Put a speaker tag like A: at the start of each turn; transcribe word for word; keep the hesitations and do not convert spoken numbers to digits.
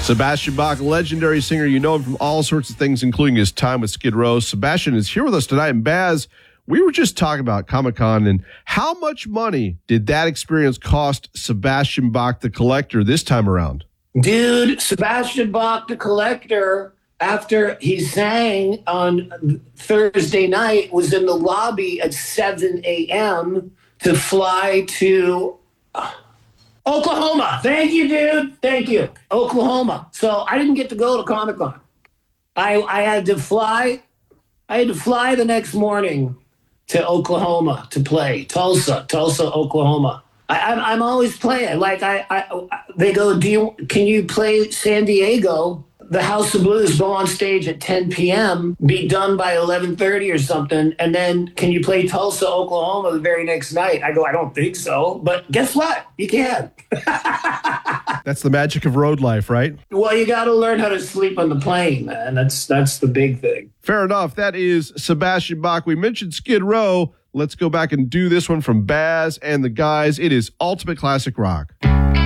A: Sebastian Bach, legendary singer. You know him from all sorts of things, including his time with Skid Row. Sebastian is here with us tonight. And Baz, we were just talking about Comic-Con and how much money did that experience cost Sebastian Bach, the collector, this time around?
B: Dude, Sebastian Bach, the collector, after he sang on Thursday night, was in the lobby at seven a.m. to fly to Oklahoma. Thank you, dude. Thank you. Oklahoma. So I didn't get to go to Comic-Con. I, I had to fly. I had to fly the next morning to Oklahoma to play. Tulsa, Tulsa, Oklahoma. I, I'm, I'm always playing. Like I, I, they go, do you? Can you play San Diego? The House of Blues go on stage at ten p.m., be done by eleven thirty or something, and then can you play Tulsa, Oklahoma the very next night? I go, I don't think so. But guess what? You can.
A: That's the magic of road life, right?
B: Well, you got to learn how to sleep on the plane, man. That's, that's the big thing.
A: Fair enough. That is Sebastian Bach. We mentioned Skid Row. Let's go back and do this one from Baz and the guys. It is Ultimate Classic Rock.